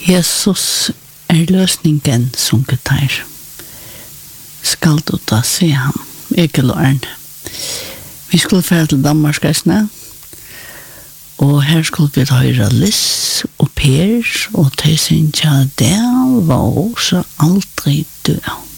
Jesus løsningen som gitar. Skal du da se ham, ikke Lorne. Vi skulle fære til Danmarksreisene, og her skulle vi høre Liss og Per, og til sin kjære, det var også aldri død.